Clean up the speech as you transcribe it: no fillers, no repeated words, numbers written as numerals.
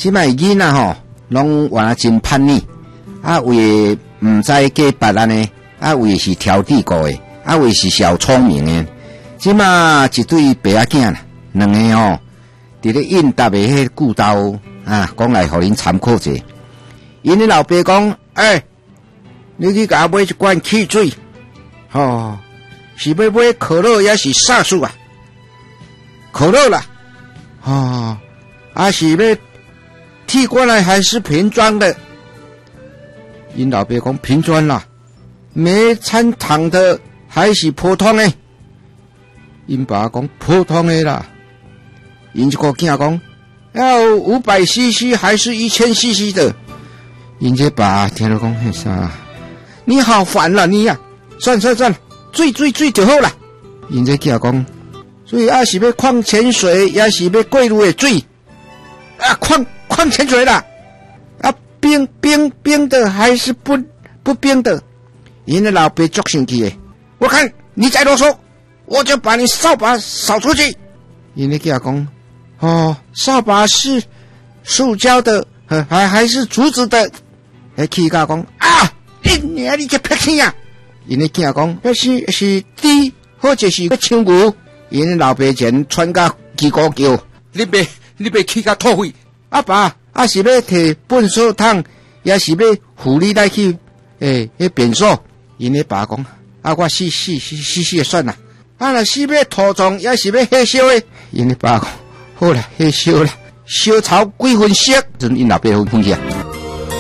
即摆囡仔吼，拢原来真叛逆，啊为毋知假别安尼，啊为是挑剔过的，啊为是小聪明的。即摆一对爸仔囝啦，两个吼，伫咧应答的迄句斗啊，讲来互恁参考者。因咧老爸讲，你去甲我买一罐汽水，是要买可乐也是啥素啊？可乐啦，是要剃过来还是瓶装的？因老爸讲瓶装啦，没掺糖的还是普通的？因爸讲普通的啦。因这个囝讲要500cc 还是1000cc 的？因这爸听了讲嘿啥？你好烦了你呀！算，醉就好啦。因这囝讲，所以是要矿泉水，也是要过路的水矿泉水啦。冰的还是不冰的？因的老爸足生气的，我看你再啰嗦，我就把你扫把扫出去。因的囝讲，扫把是塑胶的，还是竹子的？气家讲你这撇气啊！因的囝讲，那是猪或者是青牛。因的老爸前穿甲鸡高叫，你别气甲吐血。阿爸，是要摕粪扫桶，也是要扶你来去便所。因的爸讲，我死的算啦。若是要土葬，也是要火烧的。因的爸讲，好啦，火烧啦，烧炒几分熟，因老爸分去啊。